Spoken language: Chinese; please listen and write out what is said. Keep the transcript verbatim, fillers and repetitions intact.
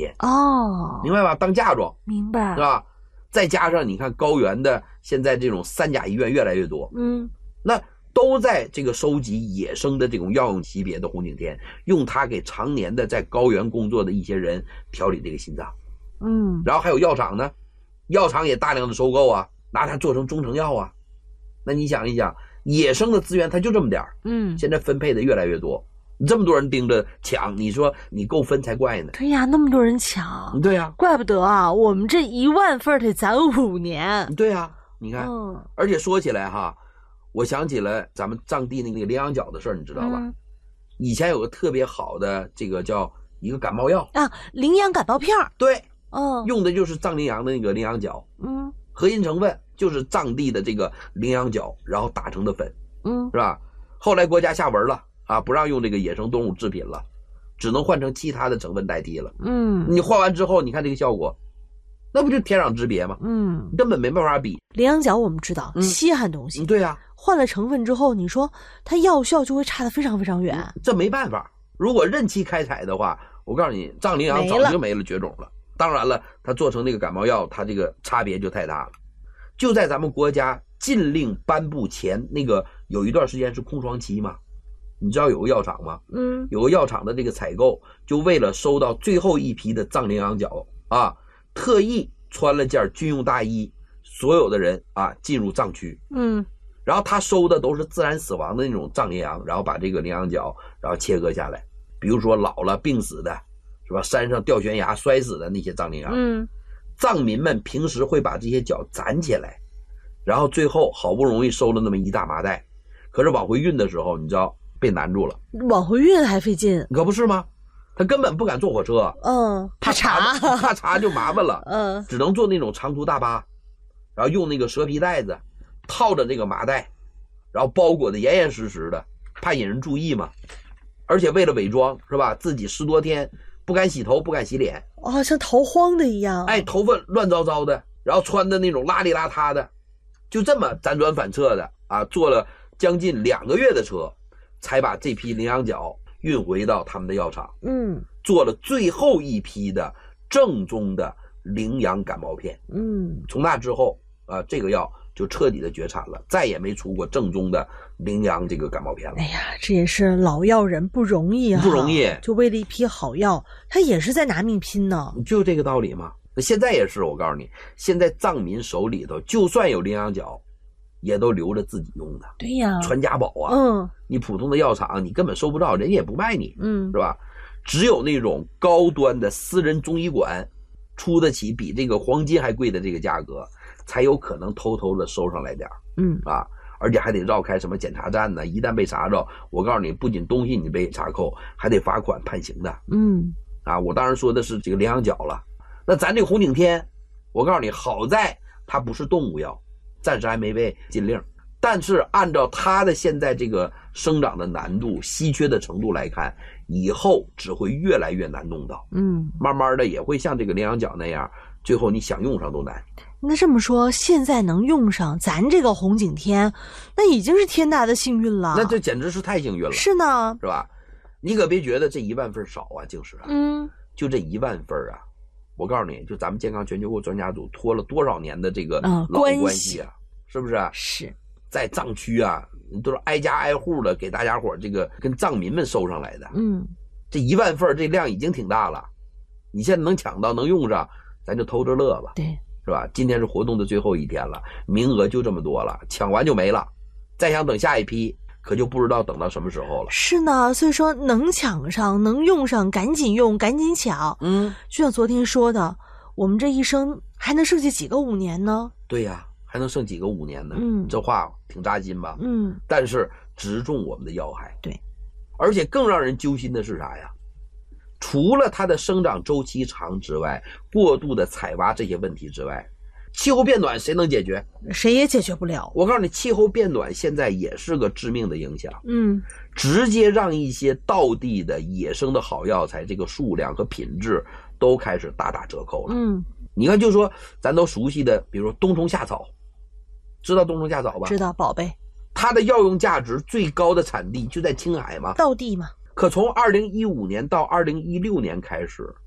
天哦， 明白吧？当嫁妆， 明白， 是吧？再加上你看高原的现在这种三甲医院越来越多， 嗯， 那都在这个收集野生的这种药用级别的红景天，用它给常年的在高原工作的一些人调理这个心脏。 嗯， 然后还有药厂呢，药厂也大量的收购啊，拿它做成中成药啊。那你想一想，野生的资源它就这么点儿， 嗯， 现在分配的越来越多，这么多人盯着抢，你说你够分才怪呢。 对呀，那么多人抢， 对呀， 怪不得啊，我们这一万份得攒五年。 对呀，你看， 嗯， 而且说起来哈，我想起了咱们藏地那个羚羊角的事儿，你知道吧？ 嗯， 以前有个特别好的这个叫一个感冒药啊，羚羊感冒片儿。 对， 嗯， 用的就是藏羚羊的那个羚羊角， 嗯， 核心成分就是藏地的这个羚羊角，然后打成的粉， 嗯， 是吧？后来国家下文了啊，不让用这个野生动物制品了，只能换成其他的成分代替了。 嗯， 你换完之后，你看这个效果，那不就天壤之别吗？ 嗯， 根本没办法比。 羚羊角我们知道， 嗯稀罕东西， 对呀、啊， 换了成分之后，你说它药效就会差得非常非常远。 这没办法。如果任期开采的话，我告诉你，藏羚羊早就没了绝种了。当然了，它做成那个感冒药，它这个差别就太大了。就在咱们国家禁令颁布前，那个有一段时间是空窗期嘛，你知道有个药厂吗？ 嗯， 有个药厂的这个采购，就为了收到最后一批的藏羚羊角啊，特意穿了件军用大衣，所有的人啊进入藏区。 嗯， 然后他收的都是自然死亡的那种藏羚羊，然后把这个羚羊角然后切割下来，比如说老了病死的，是吧？山上掉悬崖摔死的那些藏羚羊， 嗯， 藏民们平时会把这些角攒起来，然后最后好不容易收了那么一大麻袋，可是往回运的时候，你知道被难住了， 往回运还费劲， 可不是吗？他根本不敢坐火车， 嗯，怕查， 怕查就麻烦了， 嗯， 只能坐那种长途大巴，然后用那个蛇皮袋子套着这个麻袋，然后包裹的严严实实的，怕引人注意嘛。而且为了伪装，是吧？自己十多天不敢洗头，不敢洗脸， 哦，像逃荒的一样， 哎，头发乱糟糟的，然后穿的那种邋里邋遢的，就这么辗转反侧的啊，坐了将近两个月的车，才把这批羚羊角运回到他们的药厂， 嗯， 做了最后一批的正宗的羚羊感冒片。 嗯， 从那之后啊、呃，这个药就彻底的绝产了，再也没出过正宗的羚羊这个感冒片了。 哎呀，这也是老药人不容易啊， 不容易， 就为了一批好药，他也是在拿命拼呢。 就这个道理嘛。那现在也是，我告诉你，现在藏民手里头就算有羚羊角，也都留着自己用的。 对呀， 传家宝啊。 嗯， 你普通的药厂你根本收不到，人家也不卖你， 嗯， 是吧？只有那种高端的私人中医馆，出得起比这个黄金还贵的这个价格，才有可能偷偷的收上来点儿。 嗯啊，而且还得绕开什么检查站呢？一旦被查着，我告诉你，不仅东西你被查扣，还得罚款判刑的。 嗯， 啊，我当然说的是这个羚羊角了。那咱这个红景天，我告诉你，好在它不是动物药，暂时还没被禁令。但是按照它的现在这个生长的难度、稀缺的程度来看，以后只会越来越难弄到。 嗯， 慢慢的也会像这个羚羊角那样，最后你想用上都难。 那这么说，现在能用上咱这个红景天，那已经是天大的幸运了。 那这简直是太幸运了。 是呢， 是吧？你可别觉得这一万份少啊，净是啊， 嗯， 就这一万份啊，我告诉你，就咱们健康全球化专家组拖了多少年的这个嗯老关系啊，是不是？ 是在藏区啊，都是挨家挨户的给大家伙这个跟藏民们收上来的。 嗯， 这一万份这量已经挺大了，你现在能抢到能用上，咱就偷着乐吧。 对。 是吧？今天是活动的最后一天了，名额就这么多了，抢完就没了。再想等下一批，可就不知道等到什么时候了。 是呢，所以说能抢上、能用上，赶紧用，赶紧抢。 嗯， 就像昨天说的，我们这一生还能剩下几个五年呢？ 对呀，还能剩几个五年呢？ 嗯， 这话挺扎心吧？ 嗯， 但是直中我们的要害。 对， 而且更让人揪心的是啥呀？除了它的生长周期长之外，过度的采挖这些问题之外，气候变暖谁能解决？ 谁也解决不了。 我告诉你，气候变暖现在也是个致命的影响， 嗯， 直接让一些道地的野生的好药材这个数量和品质都开始大打折扣了。 嗯， 你看，就说咱都熟悉的，比如说冬虫夏草，知道冬虫夏草吧？ 知道，宝贝。 它的药用价值最高的产地就在青海嘛， 道地嘛。 可从二零一五年到二零一六年开始，